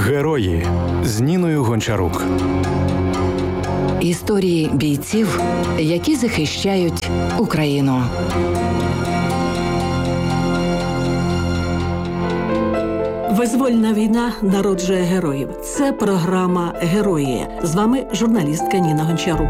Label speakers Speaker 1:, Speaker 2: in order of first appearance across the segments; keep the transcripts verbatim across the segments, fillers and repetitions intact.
Speaker 1: Герої з Ніною Гончарук.
Speaker 2: Історії бійців, які захищають Україну.
Speaker 3: Визвольна війна народжує героїв. Це програма «Герої». З вами журналістка Ніна Гончарук.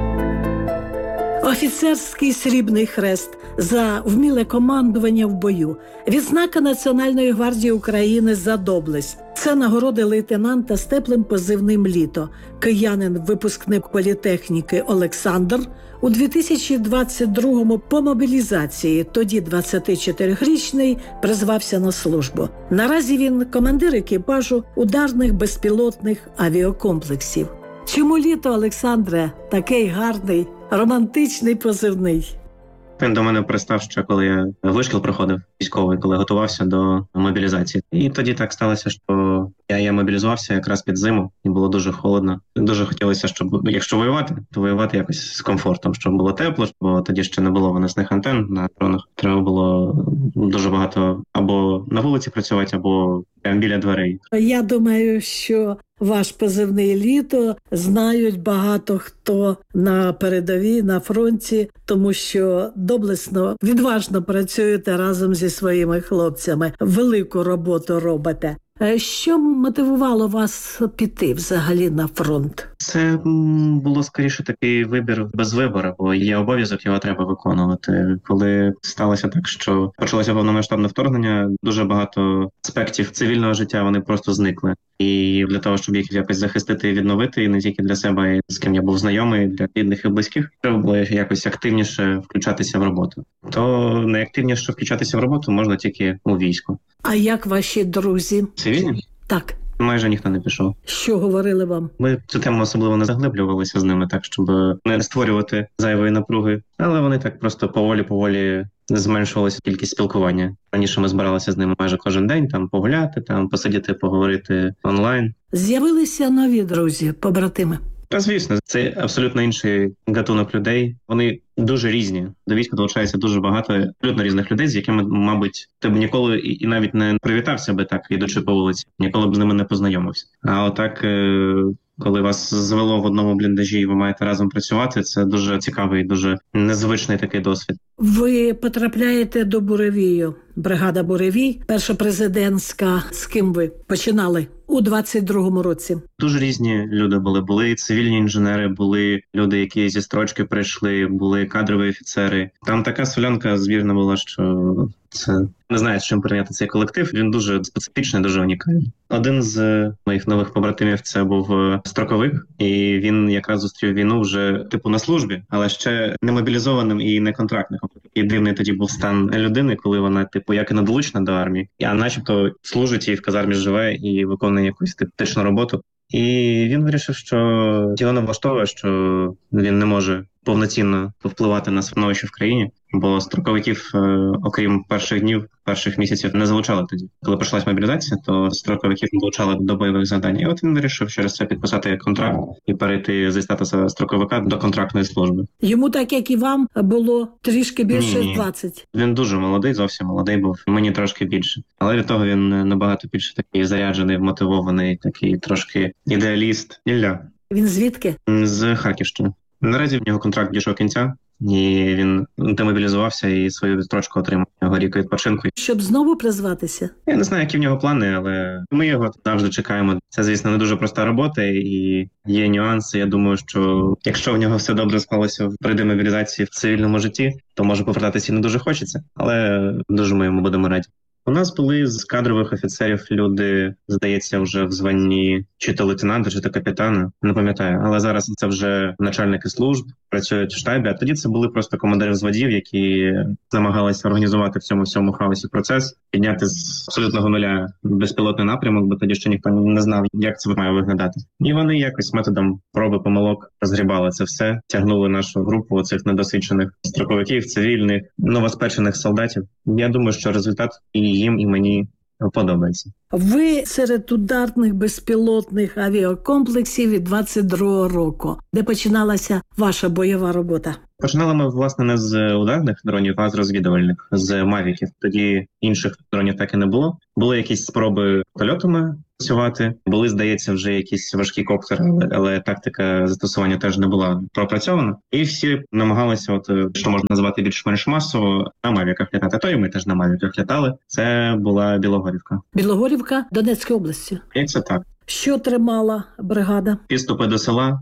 Speaker 3: Офіцерський срібний хрест за вміле командування в бою. Відзнака Національної гвардії України за доблесть. Це нагороди лейтенанта з теплим позивним «Літо». Киянин, випускник політехніки Олександр у дві тисячі двадцять другому по мобілізації, тоді двадцятичотирирічний, призвався на службу. Наразі він командир екіпажу ударних безпілотних авіакомплексів. Чому «Літо», Олександре, такий гарний, романтичний позивний?
Speaker 4: Він до мене пристав ще, коли я вишкіл проходив військовий, коли готувався до мобілізації. І тоді так сталося, що я, я мобілізувався якраз під зиму, і було дуже холодно. Дуже хотілося, щоб, якщо воювати, то воювати якось з комфортом, щоб було тепло, бо тоді ще не було виносних антен на дронах. Треба було дуже багато або на вулиці працювати, або прямо біля дверей.
Speaker 3: Я думаю, що ваш позивний «Літо» знають багато хто на передовій, на фронті, тому що доблесно, відважно працюєте разом зі своїми хлопцями. Велику роботу робите. Що мотивувало вас піти взагалі на фронт?
Speaker 4: Це було скоріше такий вибір без вибору, бо є обов'язок, його треба виконувати. Коли сталося так, що почалося повномасштабне вторгнення, дуже багато аспектів цивільного життя, вони просто зникли. І для того, щоб їх якось захистити і відновити, і не тільки для себе, і з ким я був знайомий, для рідних і близьких, треба було якось активніше включатися в роботу. То найактивніше включатися в роботу можна тільки у війську.
Speaker 3: А як ваші друзі?
Speaker 4: Цивільні?
Speaker 3: Так.
Speaker 4: Майже ніхто не пішов.
Speaker 3: Що говорили вам?
Speaker 4: Ми цю тему особливо не заглиблювалися з ними, так, щоб не створювати зайвої напруги. Але вони так просто поволі-поволі зменшувалася кількість спілкування. Раніше ми збиралися з ними майже кожен день, там погуляти, там посидіти, поговорити онлайн.
Speaker 3: З'явилися нові друзі, побратими?
Speaker 4: Та, звісно, це абсолютно інший гатунок людей. Вони дуже різні. До війська долучається дуже багато абсолютно різних людей, з якими, мабуть, ти б ніколи і навіть не привітався би так, ідучи по вулиці. Ніколи б з ними не познайомився. А отак, коли вас звело в одному бліндажі і ви маєте разом працювати, це дуже цікавий, дуже незвичний такий досвід.
Speaker 3: Ви потрапляєте до Буревію. Бригада Буревій, перша президентська. З ким ви починали у двадцять другому році?
Speaker 4: Дуже різні люди були. Були цивільні інженери, були люди, які зі строчки прийшли, були кадрові офіцери. Там така солянка збірна була, що це не знаю, з чим прийняти цей колектив. Він дуже специфічний, дуже унікальний. Один з моїх нових побратимів – це був строковик, і він якраз зустрів війну вже типу на службі, але ще не мобілізованим і не контрактником. І дивний тоді був стан людини, коли вона типу як і недолучна до армії, а начебто служить і в казармі живе і виконує якусь тактичну роботу. І він вирішив, що його не влаштовує, що він не може повноцінно впливати на становище в країні, бо строковиків, окрім перших днів, перших місяців, не залучали тоді. Коли почалась мобілізація, то строковиків не залучали до бойових завдань. І от він вирішив через це підписати контракт і перейти зі статусу строковика до контрактної служби.
Speaker 3: Йому, так як і вам, було трішки більше
Speaker 4: Ні,
Speaker 3: двадцять.
Speaker 4: Він дуже молодий, зовсім молодий був. Мені трошки більше. Але від того він набагато більше такий заряджений, мотивований, такий трошки ідеаліст. Ілля.
Speaker 3: Він звідки?
Speaker 4: З Харківщини. Наразі в нього контракт дійшов кінця, і він демобілізувався і свою відстрочку отримав. У нього рік відпочинку.
Speaker 3: Щоб знову призватися?
Speaker 4: Я не знаю, які в нього плани, але ми його завжди чекаємо. Це, звісно, не дуже проста робота, і є нюанси. Я думаю, що якщо в нього все добре склалося при демобілізації в цивільному житті, то може повертатися і не дуже хочеться, але дуже ми йому будемо раді. У нас були з кадрових офіцерів люди, здається, вже в званні чи то лейтенанта, чи то капітана, не пам'ятаю. Але зараз це вже начальники служб, працюють в штабі, а тоді це були просто командири взводів, які намагалися організувати в цьому всьому хаосі процес, підняти з абсолютного нуля безпілотний напрямок, бо тоді ще ніхто не знав, як це має виглядати. І вони якось методом проби помилок розгрібали це все, тягнули нашу групу оцих недосвідчених строковиків, цивільних, новоспечених солдатів. Я думаю, що результат і їм, і мені подобається.
Speaker 3: Ви серед ударних безпілотних авіакомплексів від двадцять другого року, де починалася ваша бойова робота.
Speaker 4: Починали ми, власне, не з ударних дронів, а з розвідувальних, з мавіків. Тоді інших дронів так і не було. Були якісь спроби польотами працювати, були, здається, вже якісь важкі коптери, але, але тактика застосування теж не була пропрацьована. І всі намагалися, от що можна назвати більш-менш масово, на мавіках літати. То і ми теж на мавіках літали. Це була Білогорівка.
Speaker 3: Білогорівка Донецької області.
Speaker 4: І це так.
Speaker 3: Що тримала бригада?
Speaker 4: Підступи до села,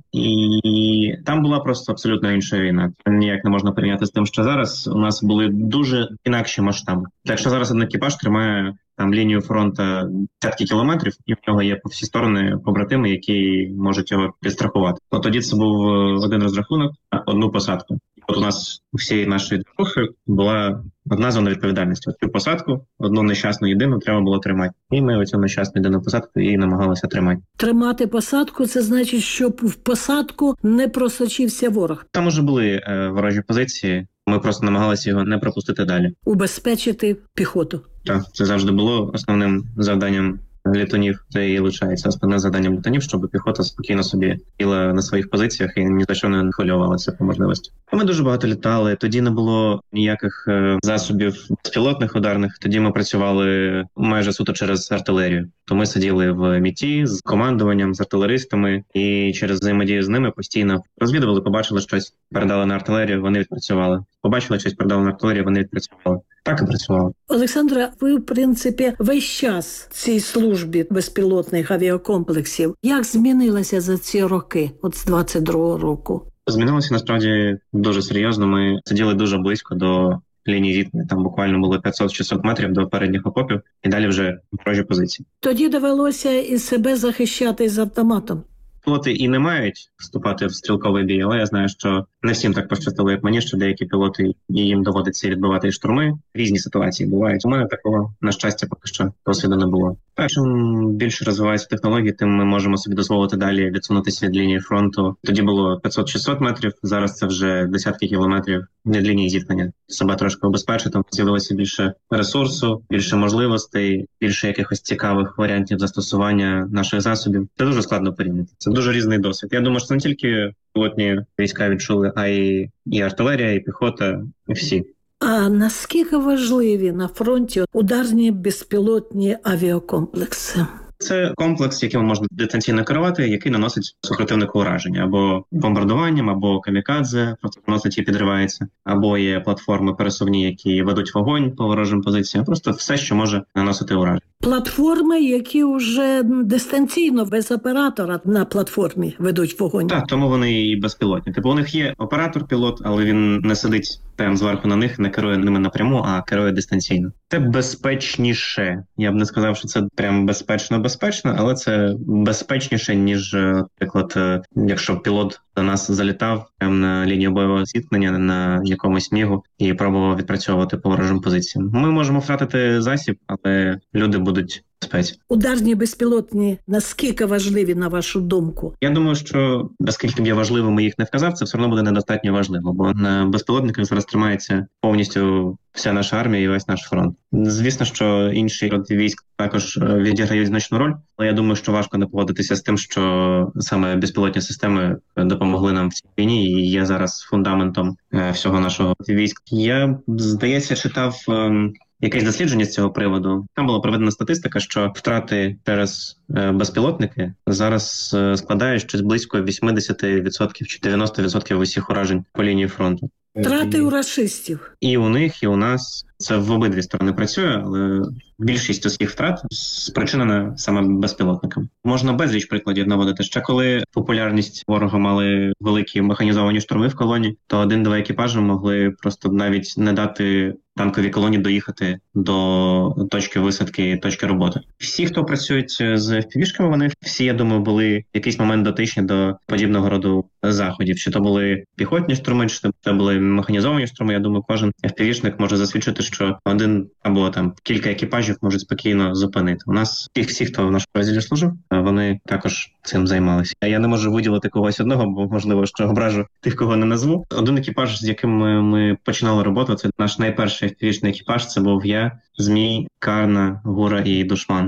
Speaker 4: і там була просто абсолютно інша війна. Ніяк не можна порівняти з тим, що зараз. У нас були дуже інакші масштаби. Якщо зараз один екіпаж тримає там лінію фронту десятки кілометрів, і в нього є по всі сторони побратими, які можуть його підстрахувати. От тоді це був один розрахунок на одну посадку. От у нас у всієї нашої рухи була одна зона відповідальності. Цю посадку, одну нещасну єдину, треба було тримати. І ми оцю нещасну єдину посадку і намагалися тримати.
Speaker 3: Тримати посадку – це значить, щоб в посадку не просочився ворог.
Speaker 4: Там уже були е, ворожі позиції, ми просто намагалися його не пропустити далі.
Speaker 3: Убезпечити піхоту.
Speaker 4: Так, це завжди було основним завданням літунів, це і лишається основне завдання літунів, щоб піхота спокійно собі їла на своїх позиціях і ні за що не хвилювалася по можливості. Ми дуже багато літали, тоді не було ніяких е, засобів безпілотних ударних, тоді ми працювали майже суто через артилерію. То ми сиділи в МІТі з командуванням, з артилеристами, і через взаємодію з ними постійно розвідували, побачили щось, передали на артилерію, вони відпрацювали. Побачили щось, передали на артилерію, вони відпрацювали. Так і працювали.
Speaker 3: Олександре, ви, в принципі, весь час в цій службі безпілотних авіакомплексів. Як змінилося за ці роки, от з двадцять другого року?
Speaker 4: Змінилося, насправді, дуже серйозно. Ми сиділи дуже близько до лінії зіткнення. Там буквально було п'ятсот-шістсот метрів до передніх окопів, і далі вже ворожі позиції.
Speaker 3: Тоді довелося і себе захищати з автоматом.
Speaker 4: Пілоти і не мають вступати в стрілковий бій, але я знаю, що не всім так пощастило, як мені, що деякі пілоти, і їм доводиться відбивати і штурми. Різні ситуації бувають. У мене такого, на щастя, поки що досвіду не було. Так, чим більше розвиваються технології, тим ми можемо собі дозволити далі відсунутися від лінії фронту. Тоді було п'ятсот-шістсот метрів, зараз це вже десятки кілометрів від лінії зіткнення. Себе трошки обезпечити, з'явилося більше ресурсу, більше можливостей, більше якихось цікавих варіантів застосування наших засобів. Це дуже складно порівняти. Це дуже різний досвід. Я думаю, що це не тільки пілотні війська відчули, а й і артилерія, і піхота, і всі.
Speaker 3: А наскільки важливі на фронті ударні безпілотні авіакомплекси?
Speaker 4: Це комплекс, яким можна дистанційно керувати, який наносить супротивнику ураження або бомбардуванням, або камікадзе, просто наносить і підривається, або є платформи пересувні, які ведуть вогонь по ворожим позиціям. Просто все, що може наносити ураження.
Speaker 3: Платформи, які вже дистанційно, без оператора на платформі ведуть вогонь.
Speaker 4: Так, тому вони і безпілотні. Типу у них є оператор-пілот, але він не сидить прямо зверху на них, не керує ними напряму, а керує дистанційно. Це безпечніше. Я б не сказав, що це прям безпечно-безпечно, але це безпечніше, ніж, наприклад, якщо пілот до нас залітав прямо на лінію бойового зіткнення, на якомусь мігу і пробував відпрацьовувати по ворожим позиціям. Ми можемо втратити засіб, але люди будуть в безпеці.
Speaker 3: Ударні безпілотні наскільки важливі, на вашу думку?
Speaker 4: Я думаю, що наскільки б я важливими їх не вказав, це все одно буде недостатньо важливо, бо на безпілотниках зараз тримається повністю вся наша армія і весь наш фронт. Звісно, що інші роди військ також відіграють значну роль, але я думаю, що важко не погодитися з тим, що саме безпілотні системи допомогли нам в цій війні і є зараз фундаментом всього нашого війська. Я, здається, читав якесь дослідження з цього приводу. Там була проведена статистика, що втрати через безпілотники зараз складають щось близько вісімдесят відсотків чи дев'яносто відсотків усіх уражень по лінії фронту.
Speaker 3: Втрати у рашистів.
Speaker 4: І у них, і у нас. Це в обидві сторони працює, але більшість усіх втрат спричинена саме безпілотниками. Можна безліч прикладів наводити. Ще коли популярність ворога мали великі механізовані штурми в колоні, то один-два екіпажі могли просто навіть не дати танковій колоні доїхати до точки висадки і точки роботи. Всі, хто працюють з еф пі ві-шками, вони всі, я думаю, були в якийсь момент дотичні до подібного роду заходів. Чи то були піхотні штурми, чи то були механізовані штурми. Я думаю, кожен еф пі ві-шник може засвідчити, що один або там кілька екіпажів можуть спокійно зупинити. У нас всі, всі хто в нашому розділі служив, вони також цим займалися. Я не можу виділити когось одного, бо можливо, що ображу тих, кого не назву. Один екіпаж, з яким ми, ми починали роботу, це наш найперший еф пі ві-шний екіпаж, це був я, Змій, Карна, Гура і Душман.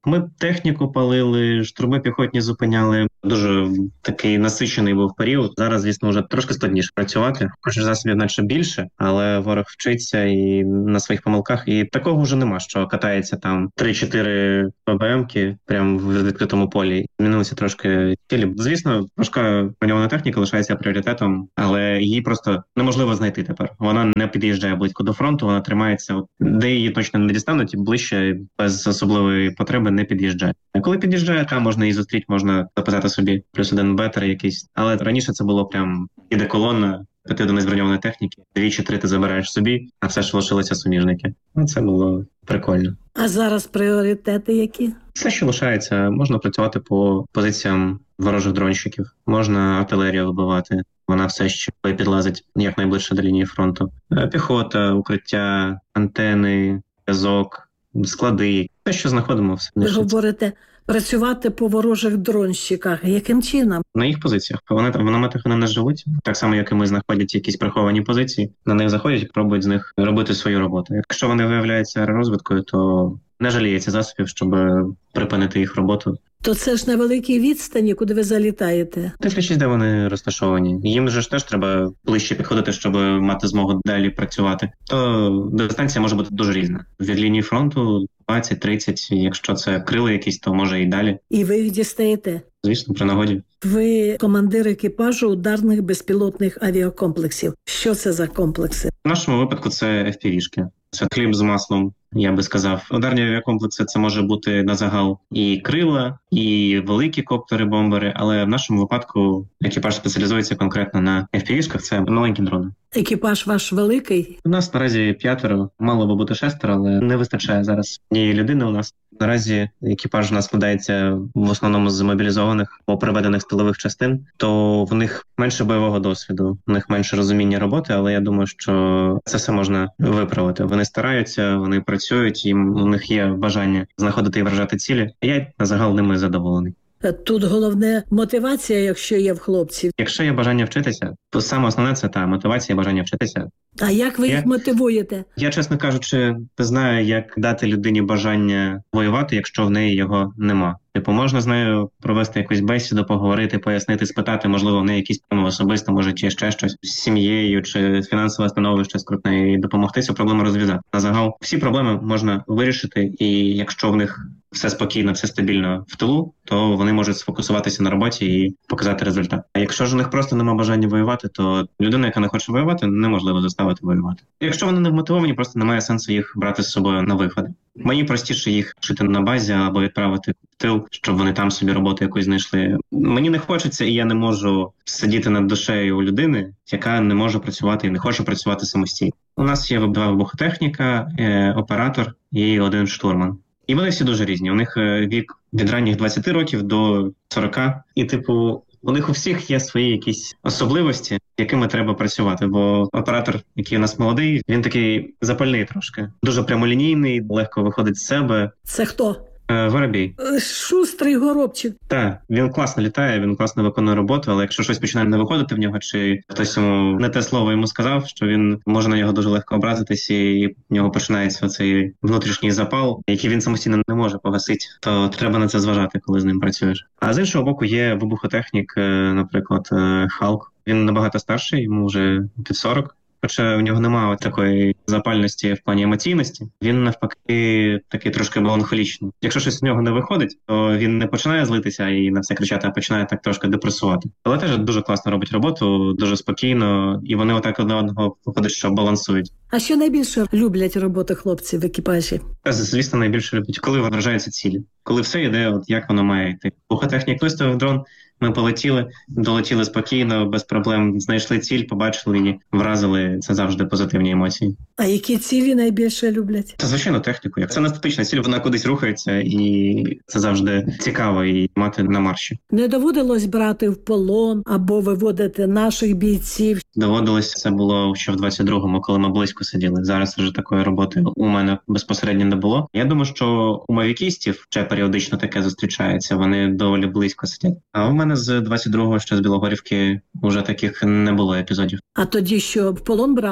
Speaker 4: Ми техніку палили, штурми піхотні зупиняли. Дуже такий насичений був період. Зараз, звісно, вже трошки складніше працювати. Хоч засобів наче більше, але ворог вчиться і на своїх помилках. І такого вже нема, що катається там три-чотири ПБМки прямо в відкритому полі. Змінилися трошки цілі. Звісно, важка броньована техніка лишається пріоритетом, але її просто неможливо знайти тепер. Вона не під'їжджає близько до фронту, вона тримається, от, де її точно не дістануть, і ближче без особливої потреби не під'їжджає. А коли під'їжджає, там можна її зустріти, можна записати собі плюс один бетер якийсь. Але раніше це було прям іде колона, п'яти одиниць броньованої техніки, дві чи три ти забираєш собі, а все ж лишилися суміжники. Ну, це було прикольно.
Speaker 3: А зараз пріоритети які?
Speaker 4: Все, що лишається, можна працювати по позиціям ворожих дронщиків, можна артилерію вибивати, вона все ще підлазить якнайближче до лінії фронту. Піхота, укриття, антени, зв'язок, склади, все, що знаходимо, все.
Speaker 3: Ви говорите, працювати по ворожих дронщиках. Яким чином?
Speaker 4: На їх позиціях. Вони в наметах вони не живуть, так само, як і ми, знаходять якісь приховані позиції, на них заходять і пробують з них робити свою роботу. Якщо вони виявляються аеророзвідкою, то не жаліється засобів, щоб припинити їх роботу.
Speaker 3: То це ж на великій відстані, куди ви залітаєте?
Speaker 4: Дивлячись, де вони розташовані. Їм же ж теж треба ближче підходити, щоб мати змогу далі працювати. То дистанція може бути дуже різна. Від лінії фронту двадцять-тридцять, якщо це крила якісь, то може і далі.
Speaker 3: І ви їх дістаєте?
Speaker 4: Звісно, при нагоді.
Speaker 3: Ви командир екіпажу ударних безпілотних авіакомплексів. Що це за комплекси?
Speaker 4: В нашому випадку це еф пі ві-шки. Це хліб з маслом, я би сказав. Ударні авіакомплекси – це може бути на загал і крила, і великі коптери-бомбери, але в нашому випадку екіпаж спеціалізується конкретно на еф пі ві-шках, це маленькі дрони.
Speaker 3: Екіпаж ваш великий?
Speaker 4: У нас наразі п'ятеро, мало би бути шестеро, але не вистачає зараз однієї людини у нас. Наразі екіпаж у нас складається в основному з мобілізованих або приведених з тилових частин, то в них менше бойового досвіду, в них менше розуміння роботи, але я думаю, що це все можна виправити. Вони стараються, вони працюють, їм у них є бажання знаходити і вражати цілі. Я на загал ними задоволений.
Speaker 3: Тут головне мотивація, якщо є в хлопців.
Speaker 4: Якщо є бажання вчитися, то саме основне – це та мотивація і бажання вчитися.
Speaker 3: А як ви
Speaker 4: я,
Speaker 3: їх мотивуєте?
Speaker 4: Я, чесно кажучи, не знаю, як дати людині бажання воювати, якщо в неї його нема. Типу, можна з нею провести якусь бесіду, поговорити, пояснити, спитати, можливо, в неї якісь проблеми особисто, може, чи ще щось з сім'єю, чи фінансове становище скрутне, і допомогти цю проблему розв'язати. На загал всі проблеми можна вирішити, і якщо в них все спокійно, все стабільно в тилу, то вони можуть сфокусуватися на роботі і показати результат. А якщо ж у них просто немає бажання воювати, то людина, яка не хоче воювати, неможливо заставити воювати. Якщо вони не вмотивовані, просто немає сенсу їх брати з собою на виходи. Мені простіше їх вчити на базі або відправити в тил, щоб вони там собі роботу якусь знайшли. Мені не хочеться, і я не можу сидіти над душею у людини, яка не може працювати і не хоче працювати самостійно. У нас є два вибухотехніка, оператор і один штурман. І вони всі дуже різні. У них вік від ранніх двадцяти років до сорока. І, типу, у них у всіх є свої якісь особливості, якими треба працювати. Бо оператор, який у нас молодий, він такий запальний трошки. Дуже прямолінійний, легко виходить з себе.
Speaker 3: Це хто?
Speaker 4: Воробій.
Speaker 3: Шустрий горобчик.
Speaker 4: Так, він класно літає, він класно виконує роботу, але якщо щось починає не виходити в нього, чи хтось йому не те слово йому сказав, що він може на нього дуже легко образитись, і в нього починається цей внутрішній запал, який він самостійно не може погасити, то треба на це зважати, коли з ним працюєш. А з іншого боку є вибухотехнік, наприклад, Халк. Він набагато старший, йому вже під сорок. Хоча в нього немає такої запальності в плані емоційності, він навпаки такий трошки меланхолічний. Якщо щось з нього не виходить, то він не починає злитися і на все кричати, а починає так трошки депресувати. Але теж дуже класно робить роботу, дуже спокійно, і вони отак одне одного виходить, що балансують.
Speaker 3: А що найбільше люблять роботи хлопці в екіпажі?
Speaker 4: Звісно, найбільше люблять, коли вражаються цілі. Коли все йде, от як воно має йти. Вибухотехнік виставив дрон, ми полетіли, долетіли спокійно, без проблем, знайшли ціль, побачили її, вразили. Це завжди позитивні емоції.
Speaker 3: А які цілі найбільше люблять?
Speaker 4: Це, звичайно, техніку. Це не статична ціль, вона кудись рухається, і це завжди цікаво її мати на марші.
Speaker 3: Не доводилось брати в полон або виводити наших бійців?
Speaker 4: Доводилось, це було ще в двадцять другому, коли ми близько сиділи. Зараз вже такої роботи у мене безпосередньо не було. Я думаю, що у мавікістів ще періодично таке зустрічається, вони доволі близько сидять. А у мене з двадцять другого, ще з Білогорівки, вже таких не було епізодів.
Speaker 3: А тоді що, в полон брали?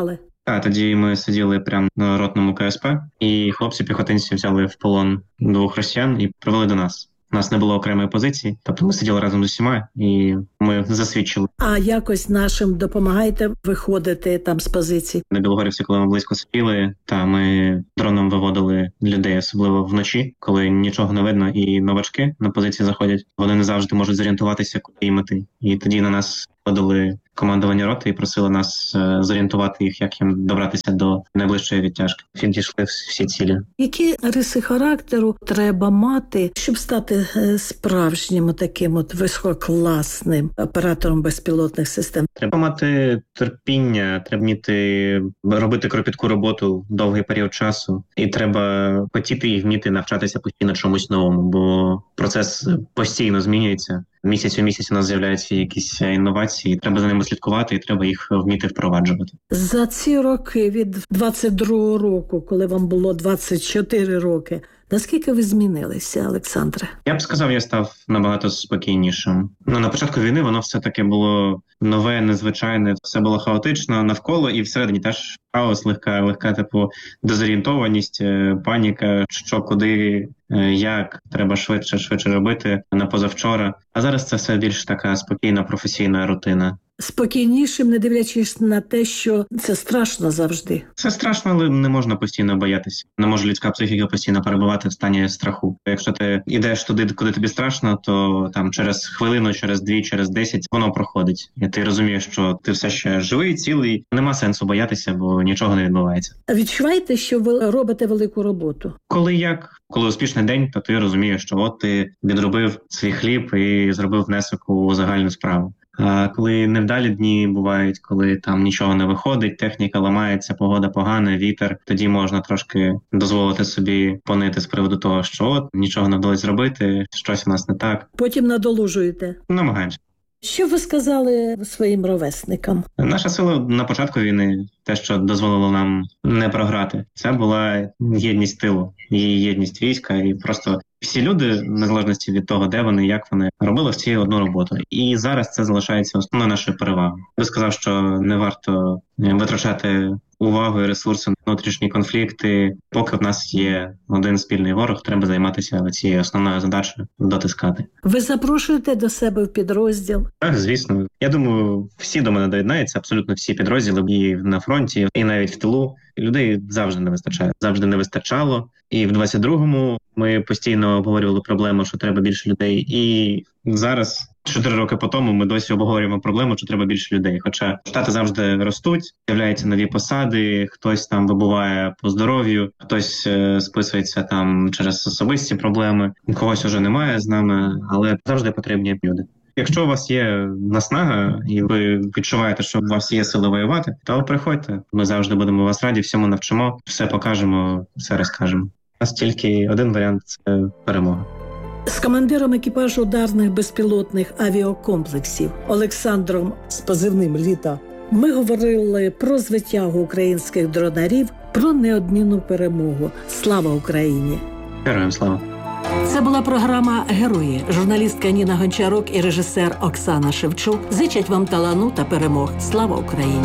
Speaker 4: Так, тоді ми сиділи прямо на ротному ка ес пе, і хлопці-піхотинці взяли в полон двох росіян і привели до нас. У нас не було окремої позиції, тобто ми сиділи разом з усіма, і ми засвідчили.
Speaker 3: А якось нашим допомагаєте виходити там з позицій?
Speaker 4: На Білогорівці, коли ми близько сиділи, та ми дроном виводили людей, особливо вночі, коли нічого не видно, і новачки на позиції заходять. Вони не завжди можуть зорієнтуватися, куди їм іти. І тоді на нас вводили командування роти і просили нас е, зорієнтувати їх, як їм добратися до найближчої відтяжки. Відійшли всі цілі.
Speaker 3: Які риси характеру треба мати, щоб стати е, справжнім таким от висококласним оператором безпілотних систем?
Speaker 4: Треба мати терпіння, треба вміти робити кропітку роботу довгий період часу, і треба хотіти і вміти навчатися постійно чомусь новому, бо процес постійно змінюється. Місяць у місяць у нас з'являються якісь інновації, треба за ними слідкувати і треба їх вміти впроваджувати.
Speaker 3: За ці роки, від двадцять другого року, коли вам було двадцять чотири роки, наскільки ви змінилися, Олександре?
Speaker 4: Я б сказав, я став набагато спокійнішим. Ну, на початку війни воно все таки було нове, незвичайне, все було хаотично навколо, і всередині теж хаос, легка, легка типу дезорієнтованість, паніка, що, куди, як, треба швидше, швидше робити на позавчора. А зараз це все більш така спокійна, професійна рутина.
Speaker 3: Спокійнішим, не дивлячись на те, що це страшно завжди.
Speaker 4: Це страшно, але не можна постійно боятися. Не може людська психіка постійно перебувати в стані страху. Якщо ти йдеш туди, куди тобі страшно, то там через хвилину, через дві, через десять воно проходить. І ти розумієш, що ти все ще живий, цілий. Нема сенсу боятися, бо нічого не відбувається.
Speaker 3: А відчуваєте, що ви робите велику роботу?
Speaker 4: Коли як? Коли успішний день, то ти розумієш, що от ти відробив свій хліб і зробив внесок у загальну справу. А коли невдалі дні бувають, коли там нічого не виходить, техніка ламається, погода погана, вітер, тоді можна трошки дозволити собі понити з приводу того, що от нічого не вдалося зробити, щось у нас не так.
Speaker 3: Потім надолужуєте.
Speaker 4: Намагаємося.
Speaker 3: Що ви сказали своїм ровесникам?
Speaker 4: Наша сила на початку війни, те, що дозволило нам не програти, це була єдність тилу і єдність війська, і просто всі люди, в незалежності від того, де вони, як вони, робили в цій одну роботу. І зараз це залишається основною нашою перевагою. Я сказав, що не варто витрачати увагу і ресурси на внутрішні конфлікти. Поки в нас є один спільний ворог, треба займатися цією основною задачею – дотискати.
Speaker 3: Ви запрошуєте до себе в підрозділ?
Speaker 4: Так, звісно. Я думаю, всі до мене доєднаються, абсолютно всі підрозділи, і на фронті, і навіть в тилу. Людей завжди не вистачає. Завжди не вистачало. І в двадцять другому ми постійно обговорювали проблему, що треба більше людей. І зараз, чотири роки по тому, ми досі обговорюємо проблему, що треба більше людей. Хоча штати завжди ростуть, з'являються нові посади, хтось там вибуває по здоров'ю, хтось е, списується там через особисті проблеми, когось уже немає з нами, але завжди потрібні люди. Якщо у вас є наснага і ви відчуваєте, що у вас є сили воювати, то приходьте. Ми завжди будемо вас раді, всьому навчимо, все покажемо, все розкажемо. У нас тільки один варіант – це перемога.
Speaker 3: З командиром екіпажу ударних безпілотних авіакомплексів Олександром з позивним «Літо» ми говорили про звитягу українських дронарів, про неодмінну перемогу. Слава Україні!
Speaker 4: Героям слава!
Speaker 3: Це була програма «Герої». Журналістка Ніна Гончарук і режисер Оксана Шевчук зичать вам талану та перемог. Слава Україні!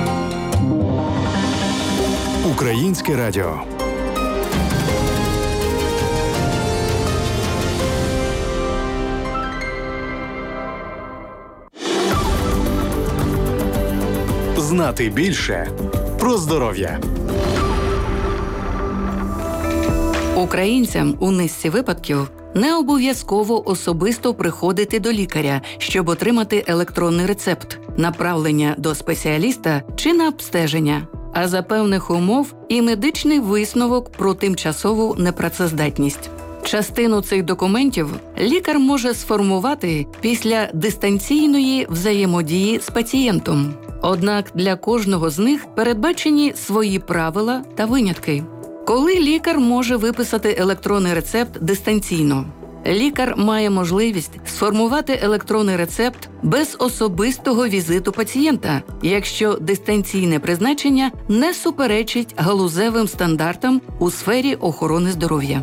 Speaker 1: Українське радіо. Знати більше про здоров'я.
Speaker 2: Українцям у низці випадків не обов'язково особисто приходити до лікаря, щоб отримати електронний рецепт, направлення до спеціаліста чи на обстеження, а за певних умов і медичний висновок про тимчасову непрацездатність. Частину цих документів лікар може сформувати після дистанційної взаємодії з пацієнтом. Однак для кожного з них передбачені свої правила та винятки. Коли лікар може виписати електронний рецепт дистанційно? Лікар має можливість сформувати електронний рецепт без особистого візиту пацієнта, якщо дистанційне призначення не суперечить галузевим стандартам у сфері охорони здоров'я.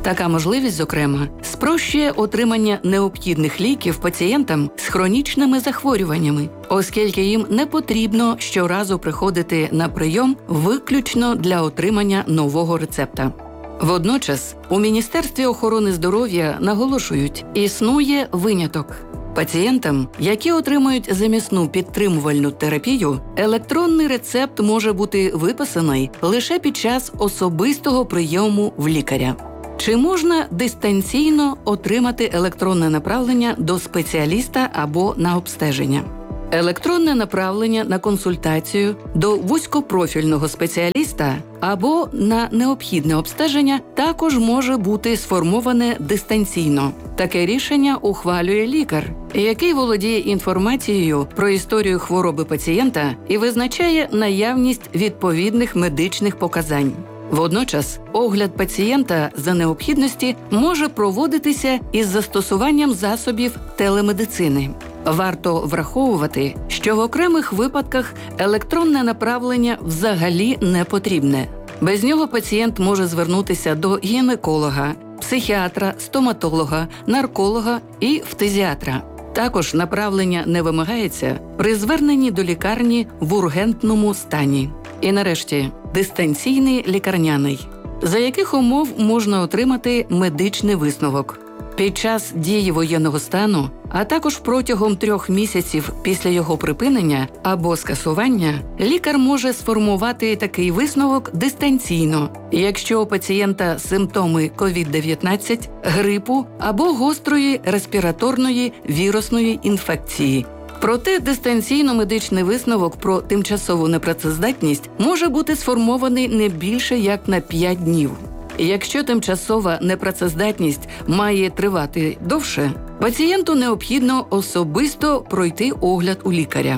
Speaker 2: Така можливість, зокрема, спрощує отримання необхідних ліків пацієнтам з хронічними захворюваннями, оскільки їм не потрібно щоразу приходити на прийом виключно для отримання нового рецепта. Водночас, у Міністерстві охорони здоров'я наголошують, існує виняток. Пацієнтам, які отримують замісну підтримувальну терапію, електронний рецепт може бути виписаний лише під час особистого прийому в лікаря. Чи можна дистанційно отримати електронне направлення до спеціаліста або на обстеження? Електронне направлення на консультацію до вузькопрофільного спеціаліста або на необхідне обстеження також може бути сформоване дистанційно. Таке рішення ухвалює лікар, який володіє інформацією про історію хвороби пацієнта і визначає наявність відповідних медичних показань. Водночас, огляд пацієнта за необхідності може проводитися із застосуванням засобів телемедицини. Варто враховувати, що в окремих випадках електронне направлення взагалі не потрібне. Без нього пацієнт може звернутися до гінеколога, психіатра, стоматолога, нарколога і фтизіатра. Також направлення не вимагається при зверненні до лікарні в ургентному стані. І нарешті, дистанційний лікарняний. За яких умов можна отримати медичний висновок? Під час дії воєнного стану, а також протягом трьох місяців після його припинення або скасування, лікар може сформувати такий висновок дистанційно, якщо у пацієнта симптоми ковід дев'ятнадцять, грипу або гострої респіраторної вірусної інфекції. Проте дистанційно-медичний висновок про тимчасову непрацездатність може бути сформований не більше як на п'ять днів. Якщо тимчасова непрацездатність має тривати довше, пацієнту необхідно особисто пройти огляд у лікаря.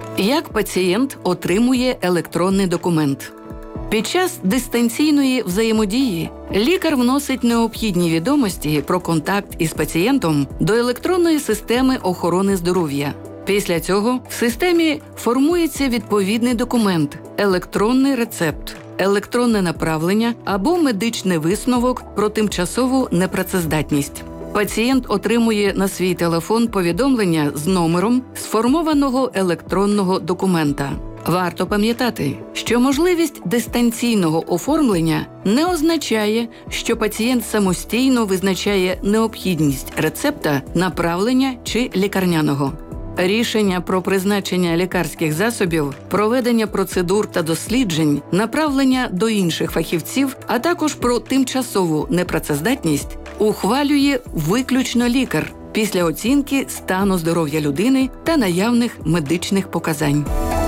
Speaker 2: Як пацієнт отримує електронний документ? Під час дистанційної взаємодії лікар вносить необхідні відомості про контакт із пацієнтом до електронної системи охорони здоров'я. Після цього в системі формується відповідний документ – електронний рецепт, електронне направлення або медичний висновок про тимчасову непрацездатність. Пацієнт отримує на свій телефон повідомлення з номером сформованого електронного документа. Варто пам'ятати, що можливість дистанційного оформлення не означає, що пацієнт самостійно визначає необхідність рецепта, направлення чи лікарняного. Рішення про призначення лікарських засобів, проведення процедур та досліджень, направлення до інших фахівців, а також про тимчасову непрацездатність ухвалює виключно лікар після оцінки стану здоров'я людини та наявних медичних показань.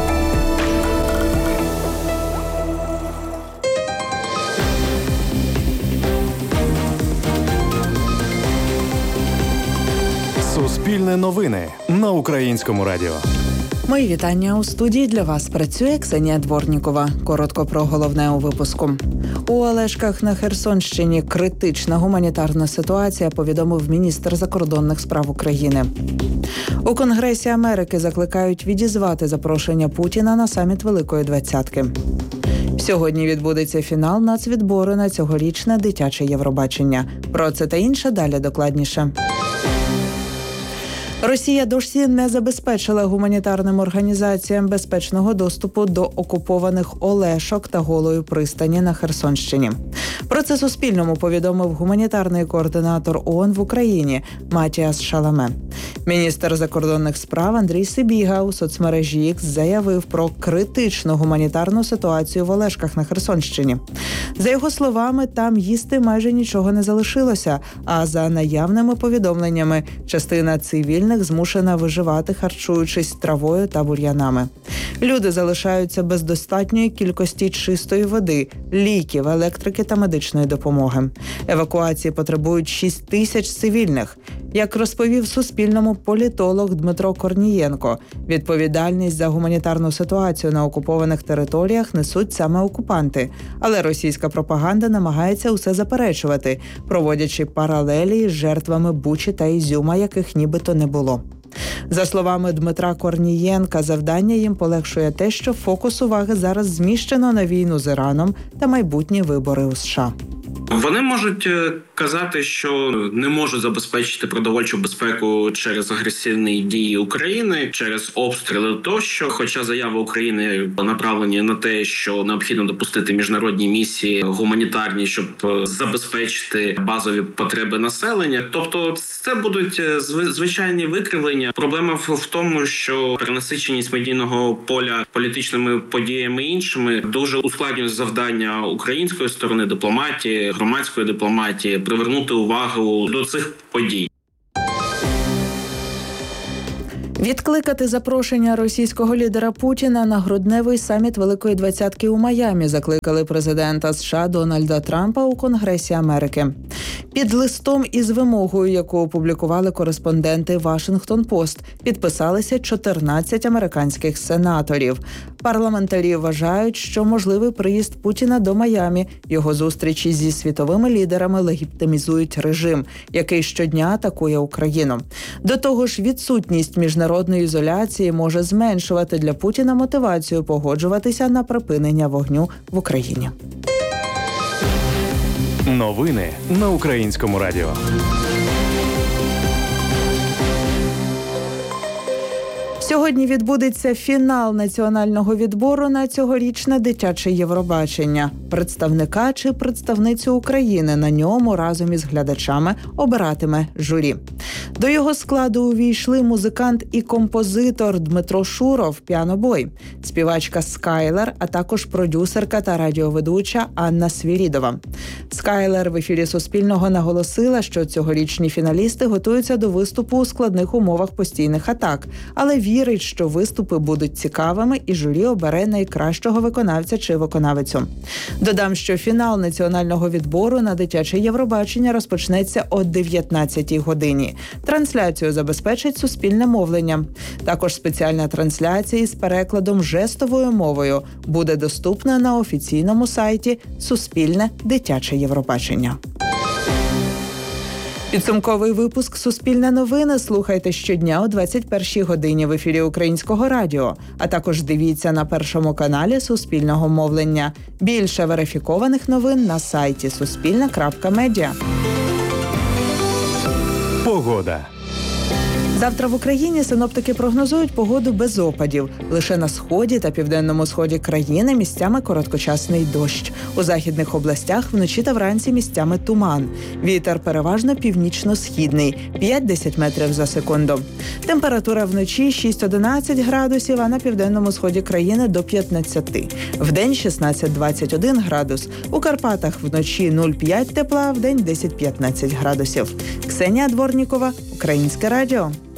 Speaker 1: Суспільне новини на Українському радіо.
Speaker 5: Мої вітання. У студії для вас працює Ксенія Дворнікова. Коротко про головне у випуску. У Олешках на Херсонщині критична гуманітарна ситуація, повідомив міністр закордонних справ України. У Конгресі Америки закликають відізвати запрошення Путіна на саміт Великої Двадцятки. Сьогодні відбудеться фінал нацвідбору на цьогорічне дитяче Євробачення. Про це та інше далі докладніше. Росія досі не забезпечила гуманітарним організаціям безпечного доступу до окупованих Олешок та Голої пристані на Херсонщині. Про це Суспільному повідомив гуманітарний координатор ООН в Україні Матіас Шаламе. Міністр закордонних справ Андрій Сибіга у соцмережі X заявив про критичну гуманітарну ситуацію в Олешках на Херсонщині. За його словами, там їсти майже нічого не залишилося, а за наявними повідомленнями, частина цивільних змушена виживати, харчуючись травою та бур'янами. Люди залишаються без достатньої кількості чистої води, ліків, електрики та медичної допомоги. Евакуації потребують шість тисяч цивільних. Як розповів Суспільному політолог Дмитро Корнієнко, відповідальність за гуманітарну ситуацію на окупованих територіях несуть саме окупанти. Але російська пропаганда намагається усе заперечувати, проводячи паралелі з жертвами Бучі та Ізюма, яких нібито не було. За словами Дмитра Корнієнка, завдання їм полегшує те, що фокус уваги зараз зміщено на війну з Іраном та майбутні вибори у США.
Speaker 6: Вони можуть казати, що не можуть забезпечити продовольчу безпеку через агресивні дії України, через обстріли тощо. Хоча заяви України направлені на те, що необхідно допустити міжнародні місії гуманітарні, щоб забезпечити базові потреби населення. Тобто це будуть звичайні викривлення. Проблема в тому, що перенасиченість медійного поля політичними подіями іншими дуже ускладнює завдання української сторони, дипломатії, громадської дипломатії, привернути увагу до цих подій.
Speaker 5: Відкликати запрошення російського лідера Путіна на грудневий саміт Великої Двадцятки у Майамі закликали президента США Дональда Трампа у Конгресі Америки. Під листом із вимогою, яку опублікували кореспонденти Вашингтон-Пост, підписалися чотирнадцять американських сенаторів. Парламентарі вважають, що можливий приїзд Путіна до Майамі, його зустрічі зі світовими лідерами легітимізують режим, який щодня атакує Україну. До того ж, відсутність міжнародної ізоляції може зменшувати для Путіна мотивацію погоджуватися на припинення вогню в Україні.
Speaker 1: Новини на Українському радіо.
Speaker 5: Сьогодні відбудеться фінал національного відбору на цьогорічне дитяче Євробачення. Представника чи представницю України на ньому разом із глядачами обиратиме журі. До його складу увійшли музикант і композитор Дмитро Шуров, піанобой, співачка Скайлер, а також продюсерка та радіоведуча Анна Свірідова. Скайлер в ефірі Суспільного наголосила, що цьогорічні фіналісти готуються до виступу у складних умовах постійних атак, але вірить, що виступи будуть цікавими і журі обере найкращого виконавця чи виконавицю. Додам, що фінал національного відбору на дитяче Євробачення розпочнеться о дев'ятнадцятій годині. Трансляцію забезпечить Суспільне мовлення. Також спеціальна трансляція із перекладом жестовою мовою буде доступна на офіційному сайті Суспільне дитяче Євробачення. Підсумковий випуск «Суспільне новини» слухайте щодня о двадцять першій годині в ефірі Українського радіо, а також дивіться на Першому каналі Суспільного мовлення. Більше верифікованих новин на сайті суспільне крапка медіа.
Speaker 1: Погода.
Speaker 5: Завтра в Україні синоптики прогнозують погоду без опадів. Лише на сході та південному сході країни місцями короткочасний дощ. У західних областях вночі та вранці місцями туман. Вітер переважно північно-східний – п'ять-десять метрів за секунду. Температура вночі шість-одинадцять градусів, а на південному сході країни до п'ятнадцяти. Вдень шістнадцять-двадцять один градус. У Карпатах вночі нуль-п'ять тепла, вдень десять-п'ятнадцять градусів. Ксенія Дворнікова, Українське радіо.